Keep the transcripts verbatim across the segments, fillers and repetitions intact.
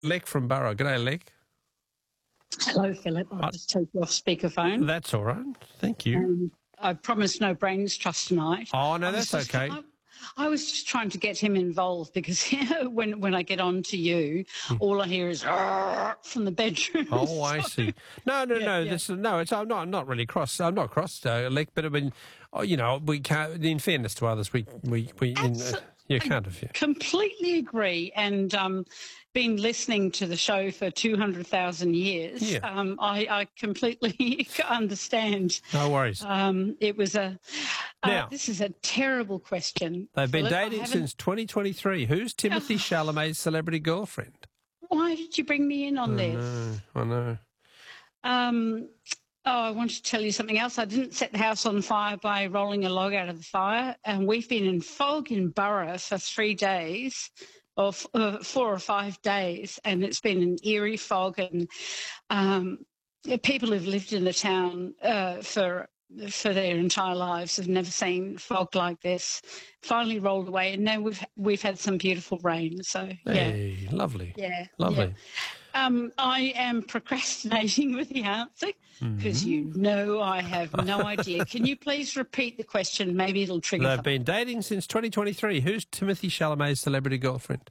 Lek from Burra. G'day, Lek. Hello, Philip. I'll Uh, just take you off speakerphone. That's all right. Thank you. Um, I promised no brains trust tonight. Oh, no, I was that's just- okay. I, I was just trying to get him involved because when when I get on to you, all I hear is "Arr" from the bedroom. Oh, I So- see. No, no, Yeah, no. yeah. This is no. It's I'm not. I'm not really cross. I'm not cross, uh, Lek. But I mean, oh, you know, we can't. In fairness to others, we we we in, uh, Absol- you can't have you. Completely agree. And um, been listening to the show for two hundred thousand years, Yeah. um, I, I completely understand. No worries. Um, it was a. Uh, Now- this is a terrible question. They've been Philip. I dating haven't- since twenty twenty-three. Who's Timothy Chalamet's celebrity girlfriend? Why did you bring me in on I this? know. I know. Um, oh, I want to tell you something else. I didn't set the house on fire by rolling a log out of the fire, and we've been in fog in Burra for three days, or f- uh, four or five days, and it's been an eerie fog. And um, people who've lived in the town uh, for for their entire lives have never seen fog like this. Finally rolled away, and now we've we've had some beautiful rain. So yeah. Hey, lovely. Yeah, Lovely. yeah. Um, I am procrastinating with the answer because Mm-hmm. you know I have no idea. Can you please repeat the question? Maybe it'll trigger They've something. been dating since twenty twenty-three. Who's Timothy Chalamet's celebrity girlfriend?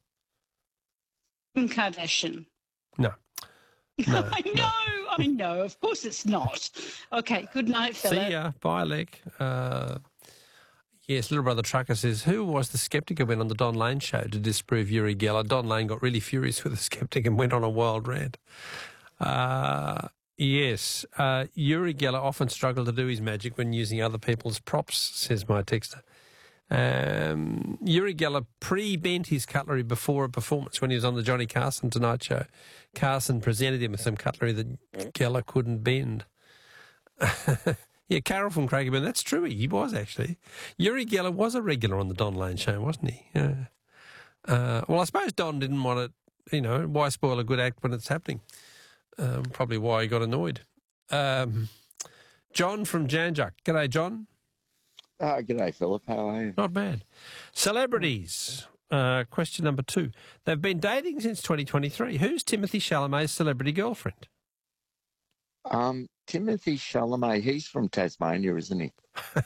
Kim Kardashian. No. No. I know, I know. Of course it's not. Okay, good night, Philip. See ya. Bye, Lek. Uh, yes, Little Brother Trucker says, who was the skeptic who went on the Don Lane show to disprove Uri Geller? Don Lane got really furious with the skeptic and went on a wild rant. Uh, yes, uh, Uri Geller often struggled to do his magic when using other people's props, says my texter. Um, Uri Geller pre-bent his cutlery before a performance when he was on the Johnny Carson Tonight Show. Carson presented him with some cutlery that Geller couldn't bend. Yeah, Carol from Craigieburn, that's true. He was actually. Uri Geller was a regular on the Don Lane show, wasn't he? Yeah. Uh, well, I suppose Don didn't want it, you know, why spoil a good act when it's happening? Um, probably why he got annoyed. Um, John from Janjuk. G'day, John. Oh, g'day, Philip. How are you? Not bad. Celebrities. Uh, question number two. They've been dating since twenty twenty-three. Who's Timothy Chalamet's celebrity girlfriend? Um, Timothy Chalamet, he's from Tasmania, isn't he?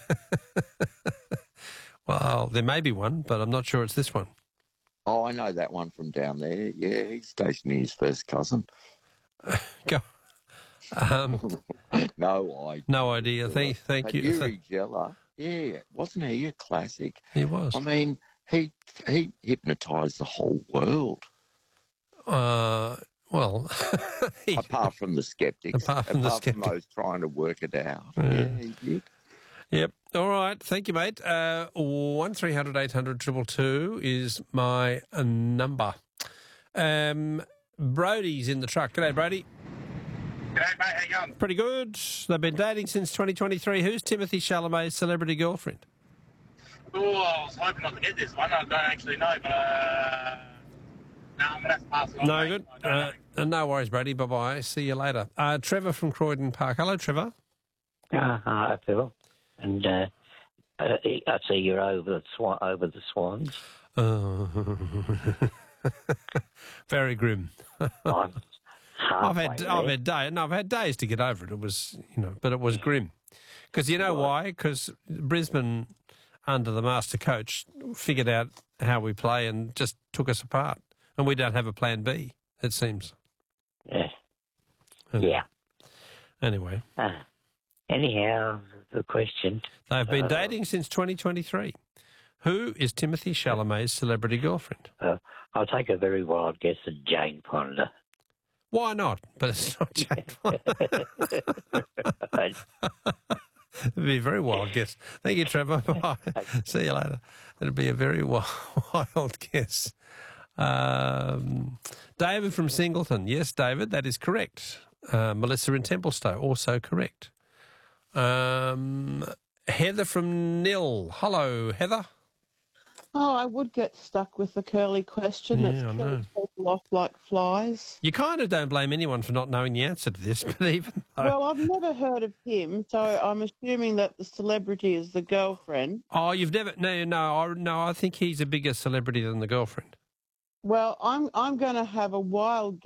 Well, there may be one, but I'm not sure it's this one. Oh, I know that one from down there. Yeah, he's stationed his first cousin. Go. Um, No idea. no idea. Thank, thank But you. Uri Geller, yeah, wasn't he a classic? He was. I mean, he he hypnotised the whole world, Uh, well, he- apart from the skeptics. Apart from the apart skeptic. from those trying to work it out. Yeah. Yeah, he did. Yep. All right. Thank you, mate. Uh, one three hundred eight hundred two two is my uh, number. Um, Brody's in the truck. G'day, Brody. G'day, mate. How you going? Pretty good. They've been dating since twenty twenty-three. Who's Timothy Chalamet's celebrity girlfriend? Oh, I was hoping I could get this one. I don't actually know, but uh, no, I'm gonna have to pass it on. No mate. good. I don't Uh, uh, no worries, Brady. Bye-bye. See you later. Uh, Trevor from Croydon Park. Hello, Trevor. Uh, hi, Phil. And uh, uh, I see you're over the swan, over the swans. Uh, very grim. I'm I've halfway had there. I've had day, no, I've had days to get over it. It was, you know, but it was grim. Because you know why? Because Brisbane, under the master coach, figured out how we play and just took us apart. And we don't have a plan B, it seems. Yeah. Anyway. Yeah. Anyway, Uh, anyhow, the question. they've been Uh, dating since twenty twenty-three. Who is Timothy Chalamet's celebrity girlfriend? Uh, I'll take a very wild guess at Jane Fonda. Why not? But it's not Jane Fonda. It'd be a very wild guess. Thank you, Trevor. Bye. See you later. It'll be a very wild, wild guess. Um, David from Singleton. Yes, David, that is correct. Uh, Melissa in Templestowe, also correct. Um, Heather from Nil. Hello, Heather. Oh, I would get stuck with the curly question Yeah, that's I killing know. people off like flies. You kind of don't blame anyone for not knowing the answer to this, but even though... Well, I've never heard of him, so I'm assuming that the celebrity is the girlfriend. Oh, you've never... No, no, I, no, I think he's a bigger celebrity than the girlfriend. Well, I'm I'm going to have a wild